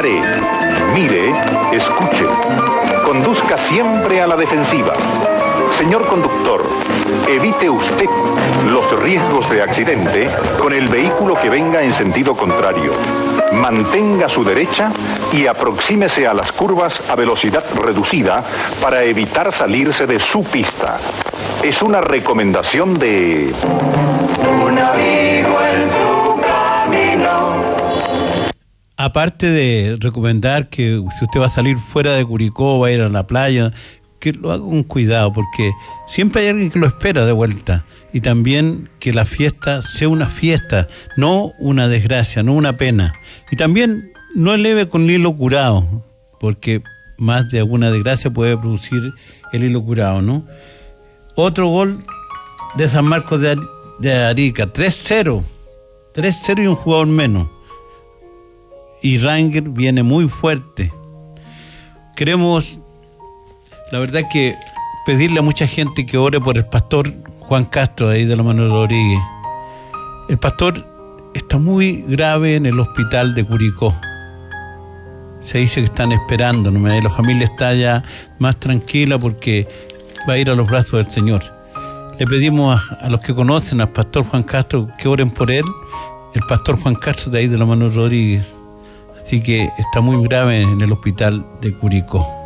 Pare, mire, escuche. Conduzca siempre a la defensiva. Señor conductor, evite usted los riesgos de accidente con el vehículo que venga en sentido contrario. Mantenga su derecha y aproxímese a las curvas a velocidad reducida para evitar salirse de su pista. Es una recomendación de... Un amigo en su camino. Aparte de recomendar que si usted va a salir fuera de Curicó, va a ir a la playa, que lo haga con cuidado, porque siempre hay alguien que lo espera de vuelta. Y también que la fiesta sea una fiesta, no una desgracia, no una pena. Y también no eleve con hilo curado, porque más de alguna desgracia puede producir el hilo curado, ¿no? Otro gol de San Marcos de Arica, 3-0. 3-0 y un jugador menos. Y Ranger viene muy fuerte. Queremos, la verdad, que pedirle a mucha gente que ore por el pastor Juan Castro, de ahí de la Manuel Rodríguez. El pastor está muy grave en el hospital de Curicó. Se dice que están esperando, ¿no? La familia está ya más tranquila porque va a ir a los brazos del Señor. Le pedimos a los que conocen al pastor Juan Castro que oren por él. El pastor Juan Castro, de ahí de la Manuel Rodríguez. Así que está muy grave en el hospital de Curicó.